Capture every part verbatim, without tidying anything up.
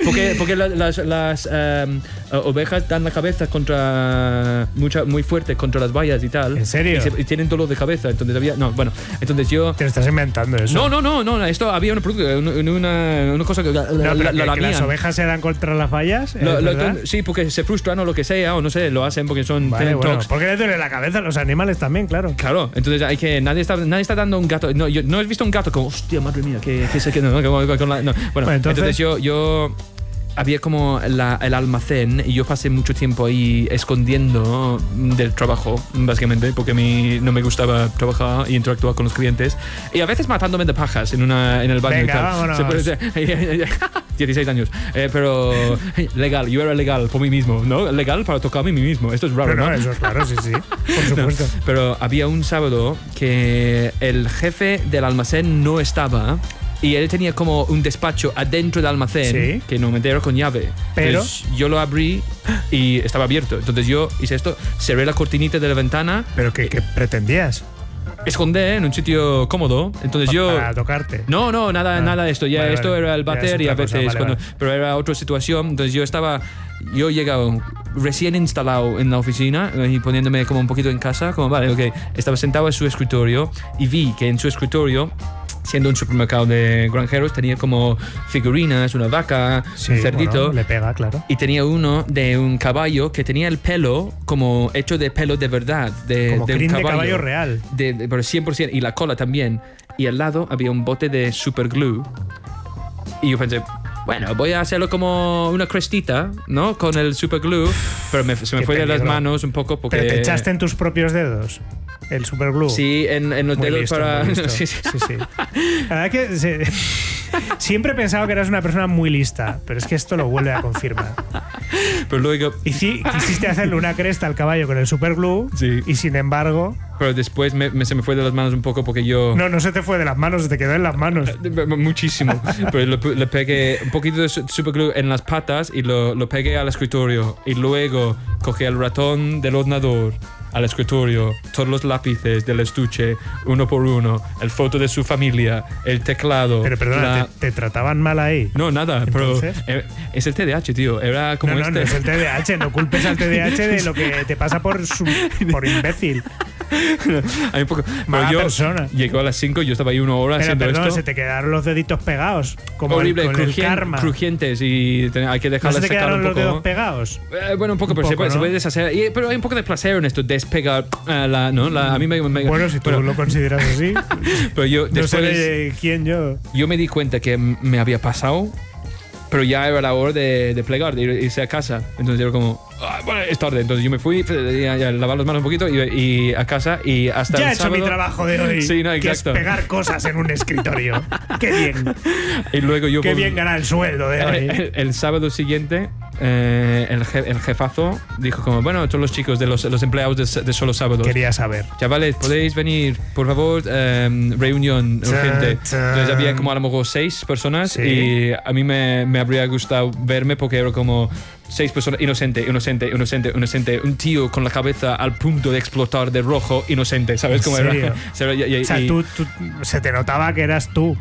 Porque, porque la, las, las um, ovejas dan la cabeza contra mucha, muy fuerte contra las vallas y tal. ¿En serio? Y, se, y tienen dolor de cabeza. Entonces había. No, bueno. Entonces yo. Te lo estás inventando eso. No, no, no, no. Esto había una, una, una, una cosa que. La, no, la, que, la que las ovejas se dan contra las vallas. Lo, lo, sí, porque se frustran o lo que sea, o no sé, lo hacen porque son. Vale, bueno, porque les duele la cabeza a los animales también, claro. Claro, entonces hay que. Nadie está, nadie está dando un gato. No, yo no he visto un gato como. Hostia, madre mía, que, que se queda. No, con, con la, no. Bueno, bueno entonces, entonces yo. yo había como la, el almacén y yo pasé mucho tiempo ahí escondiendo del trabajo, básicamente, porque a mí no me gustaba trabajar y interactuar con los clientes. Y a veces matándome de pajas en, una, en el baño. Venga, y tal. Vámonos. Se puede decir, dieciséis años. Eh, pero legal, yo era legal por mí mismo, ¿no? Legal para tocarme a mí mismo. Esto es raro, pero ¿no? No, eso es claro, sí, sí. Por supuesto. No, pero había un sábado que el jefe del almacén no estaba. Y él tenía como un despacho adentro del almacén, ¿Sí? que no me entero con llave. Pero entonces, yo lo abrí y estaba abierto. Entonces yo hice esto, cerré la cortinita de la ventana. ¿Pero qué, qué pretendías? Escondé en un sitio cómodo. Entonces yo. Para tocarte. No, no, nada, ah. nada de esto. Ya vale, esto vale. era el bater y a veces. Cosa, vale, cuando, vale. Pero era otra situación. Entonces yo estaba. Yo he llegado recién instalado en la oficina y poniéndome como un poquito en casa. Como vale, ok. Estaba sentado en su escritorio y vi que en su escritorio, siendo un supermercado de granjeros, tenía como figurinas, una vaca, sí, un cerdito. Bueno, le pega, claro. Y tenía uno de un caballo que tenía el pelo como hecho de pelo de verdad. De, como de un crin caballo, de caballo real. De, de, pero cien por ciento. Y la cola también. Y al lado había un bote de superglue. Y yo pensé, bueno, voy a hacerlo como una crestita, ¿no? Con el superglue. Pero me, se me Qué fue peligro. de las manos un poco porque... ¿Pero te echaste en tus propios dedos el superglue? Sí, en, en los muy dedos listo, para... muy listo. sí, sí. sí, sí. La verdad que se... siempre he pensado que eras una persona muy lista, pero es que esto lo vuelve a confirmar. Pero luego... Y sí, quisiste hacerle una cresta al caballo con el superglue, sí. Y sin embargo... Pero después me, me, se me fue de las manos un poco porque yo... No, no se te fue de las manos, se te quedó en las manos. Muchísimo. Pero le, le pegué un poquito de superglue en las patas y lo, lo pegué al escritorio. Y luego cogí el ratón del ordenador al escritorio, todos los lápices del estuche, uno por uno, el foto de su familia, el teclado. Pero perdona, la... ¿te, ¿te trataban mal ahí? No, nada, ¿Entonces? pero es el T D A H, tío. Era como no, no, este. no es el T D A H, no culpes al T D A H de lo que te pasa por, su, por imbécil. Hay un poco, Mala yo persona. Llegó a las cinco, yo estaba ahí una hora Pero haciendo perdón, esto. se te quedaron los deditos pegados. Como horrible, el, con crujien, el karma. crujientes y te, hay que ¿No dejarlas se te secar quedaron un los poco. dedos pegados? Eh, bueno, un poco, Un pero poco, se, puede, ¿no? se puede deshacer. Y, pero hay un poco de placer en esto, despegar uh, la, ¿no? La, a mí me, me Bueno, si tú pero, lo consideras así. pero yo No después sé de quién yo. yo me di cuenta que me había pasado, pero ya era la hora de, de plegar, de irse a casa. Entonces era como, ah, bueno, es tarde. Entonces yo me fui a, a lavar las manos un poquito y, y a casa y hasta Ya el he hecho sábado, mi trabajo de hoy. Sí, no, que exacto. es pegar cosas en un escritorio. Qué bien. Y luego yo Qué vol- bien ganar el sueldo de hoy. el, el, el sábado siguiente eh, el, je, el jefazo dijo como, bueno, todos los chicos de los, los empleados de, de solo sábados, Quería saber. chavales, podéis venir, por favor, um, reunión urgente. Entonces había como a lo mejor seis personas. Sí. Y a mí me, me habría gustado verme porque era como seis personas, inocente, inocente, inocente, inocente, un tío con la cabeza al punto de explotar de rojo, inocente, ¿sabes cómo era? ¿En y, y, o sea, y, tú, tú, se te notaba que eras tú.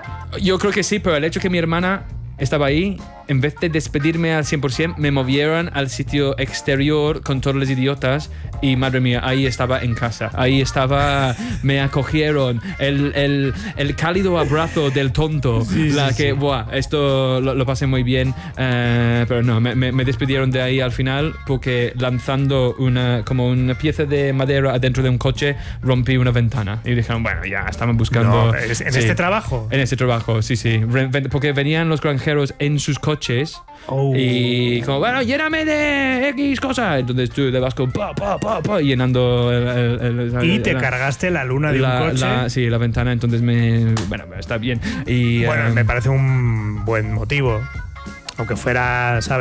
yo creo que sí, pero el hecho que mi hermana estaba ahí, en vez de despedirme al cien por ciento, me movieron al sitio exterior con todos los idiotas y madre mía, ahí estaba en casa. Ahí estaba, me acogieron, el, el, el cálido abrazo del tonto. Sí, la sí, que, sí. buah, esto lo, lo pasé muy bien, uh, pero no, me, me, me despidieron de ahí al final porque lanzando una, como una pieza de madera adentro de un coche, rompí una ventana. Y dijeron, bueno, ya, estaban buscando... No, ¿en sí. este trabajo? En este trabajo, sí, sí. Porque venían los granjeros en sus coches Oh. y como, bueno, lléname de X cosa. Entonces tú le vas con pa, pa, pa, pa, llenando el, el, el, el, Y te la, cargaste la luna de la, un coche. La, sí, la ventana, entonces me... Bueno, está bien. Y, Bueno, um, me parece un buen motivo. Aunque fuera, ¿sabes? Sí,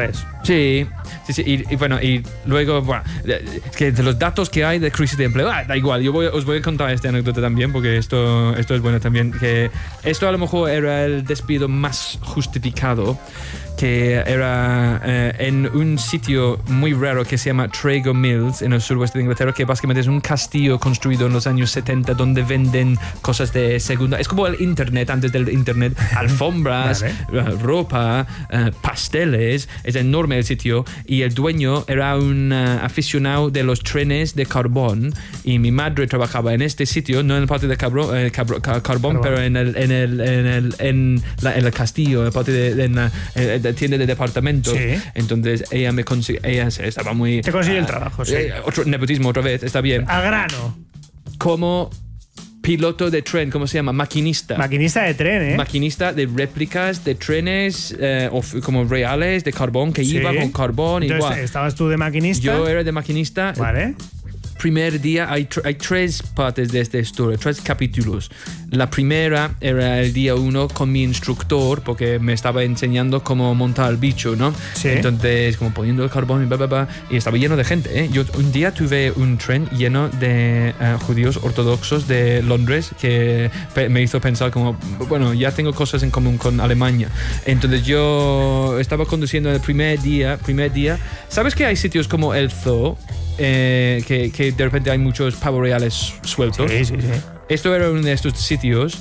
Sí, sí, sí. Y, y bueno, y luego, bueno, es que de los datos que hay de crisis de empleo, ah, da igual, yo voy, os voy a contar esta anécdota también, porque esto, esto es bueno también, que esto a lo mejor era el despido más justificado, que era eh, en un sitio muy raro que se llama Trago Mills, en el suroeste de Inglaterra, que básicamente es un castillo construido en los años setenta donde venden cosas de segunda. Es como el internet antes del internet, alfombras, vale. ropa, uh, pasteles. Es enorme el sitio, y el dueño era un uh, aficionado de los trenes de carbón, y mi madre trabajaba en este sitio, no en el parte de cabro, eh, cabro, car carbón, carbón, pero en el, en el, en el, en la, en el castillo, en la parte de, de, en la, de tienda de departamento. Sí. Entonces ella me consiguió, ella estaba muy... Te consiguió uh, el trabajo, sí. Eh, otro nepotismo otra vez, está bien. Al grano. Como piloto de tren, ¿cómo se llama? Maquinista. Maquinista de tren, ¿eh? Maquinista de réplicas de trenes eh, of, como reales de carbón, que sí. iba con carbón. Entonces, igual. ¿estabas tú de maquinista? Yo era de maquinista. Vale. Primer día, hay, hay tres partes de esta historia, tres capítulos. La primera era el día uno con mi instructor, porque me estaba enseñando cómo montar el bicho, ¿no? Sí. Entonces, como poniendo el carbón y bla, bla, bla, y estaba lleno de gente, ¿eh? Yo un día tuve un tren lleno de uh, judíos ortodoxos de Londres, que me hizo pensar como, bueno, ya tengo cosas en común con Alemania. Entonces yo estaba conduciendo el primer día, primer día. ¿Sabes que hay sitios como el Zoo? Eh, que, que de repente hay muchos pavos reales sueltos. Sí, sí, sí. Esto era uno de estos sitios,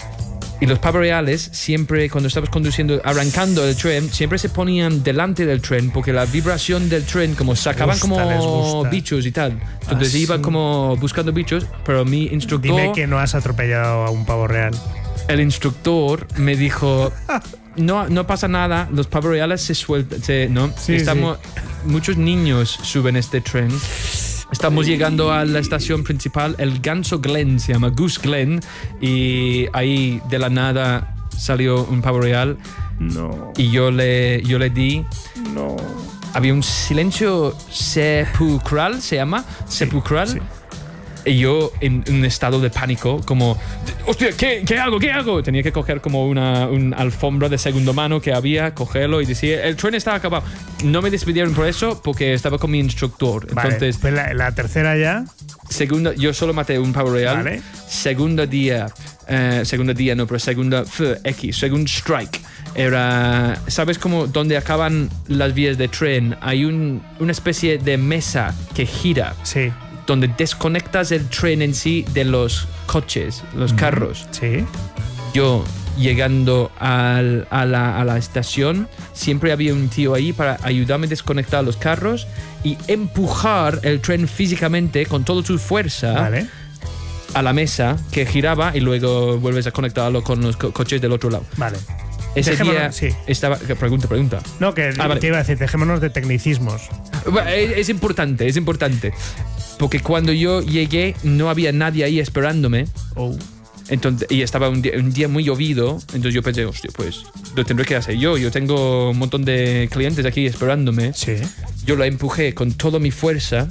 y los pavos reales siempre, cuando estabas conduciendo, arrancando el tren, siempre se ponían delante del tren, porque la vibración del tren como sacaban gusta, como bichos y tal. Entonces ah, iba sí. como buscando bichos, pero mi instructor... Dime que no has atropellado a un pavo real. El instructor me dijo... No, no pasa nada, los pavos reales se sueltan, se, ¿no? Sí, Estamos, sí. Muchos niños suben este tren. Estamos llegando a la estación principal, el Ganso Glen, se llama Goose Glen, y ahí de la nada salió un pavo real. No. Y yo le, yo le di. No. Había un silencio sepulcral, se llama, sí, sepulcral. Sí. Y yo en un estado de pánico, como, hostia, ¿qué, qué hago? ¿Qué hago? Tenía que coger como una, una alfombra de segunda mano que había, cogerlo y decir, el tren está acabado. No me despidieron por eso, porque estaba con mi instructor. Vale, entonces, pues la, la tercera ya. Segunda, yo solo maté un pavo real. Vale. Segundo día, eh, segundo día no, pero segunda X, segundo strike. Era, ¿sabes cómo donde acaban las vías de tren hay un, una especie de mesa que gira? Sí. Donde desconectas el tren en sí de los coches, los carros. Sí. Yo, llegando al, a, la, a la estación, siempre había un tío ahí para ayudarme a desconectar los carros y empujar el tren físicamente con toda su fuerza, vale, a la mesa que giraba, y luego vuelves a conectarlo con los co coches del otro lado. Vale. Ese día sí. estaba... Pregunta, pregunta. No, que ah, vale. te iba a decir, dejémonos de tecnicismos. Es, es importante, es importante. Porque cuando yo llegué no había nadie ahí esperándome. Oh. Entonces, y estaba un día, un día muy llovido. Entonces yo pensé, hostia, pues lo tendré que hacer yo. Yo tengo un montón de clientes aquí esperándome. Sí. Yo lo empujé con toda mi fuerza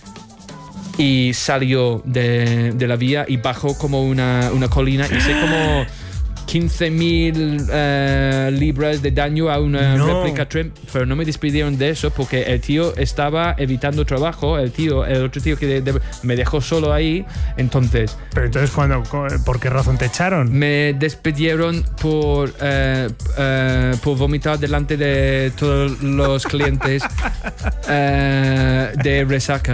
y salió de, de la vía y bajó como una, una colina. Hice como quince mil uh, libras de daño a una no. réplica tren, pero no me despidieron de eso porque el tío estaba evitando trabajo, el tío, el otro tío que de, de, me dejó solo ahí, entonces... Pero entonces, cuando, ¿por qué razón te echaron? Me despidieron por, uh, uh, por vomitar delante de todos los clientes uh, de resaca.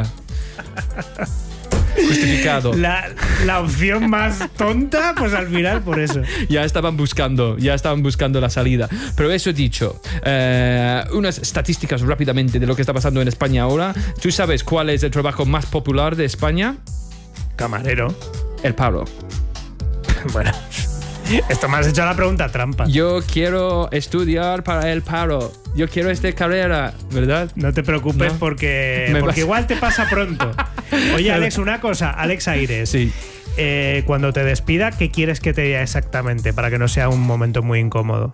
Justificado. La, la opción más tonta, pues al final por eso. Ya estaban buscando, ya estaban buscando la salida. Pero eso dicho, eh, unas estadísticas rápidamente de lo que está pasando en España ahora. ¿Tú sabes cuál es el trabajo más popular de España? Camarero. El paro. Bueno, esto me has hecho la pregunta trampa. Yo quiero estudiar para el paro. Yo quiero esta carrera, ¿verdad? No te preocupes, no. porque, porque igual te pasa pronto. Oye, Alex, una cosa. Alex Aires. Sí. Eh, cuando te despida, ¿qué quieres que te diga exactamente para que no sea un momento muy incómodo?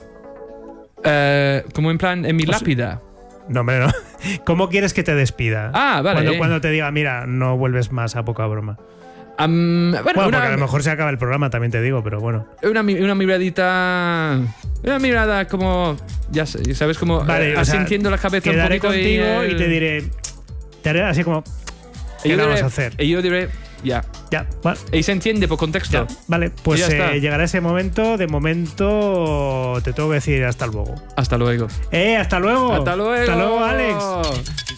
Uh, como en plan, en mi o lápida. No, hombre, no. ¿Cómo quieres que te despida? Ah, vale. Cuando, cuando te diga, mira, no vuelves más a poca broma. Um, bueno, bueno una, porque a lo mejor se acaba el programa, también te digo, pero bueno. Una, una miradita. Una mirada como. Ya sabes, como. Vale, eh, o sea, sintiendo la cabeza un quedaré poquito contigo y, y, y te diré. Te haré así como. ¿Qué le vamos a hacer? Y yo diré. Ya. Ya, vale. Y se entiende por contexto. Ya, vale, pues eh, llegará ese momento. De momento te tengo que decir hasta luego. Hasta luego. Eh, hasta luego. Hasta luego. Hasta luego, Alex.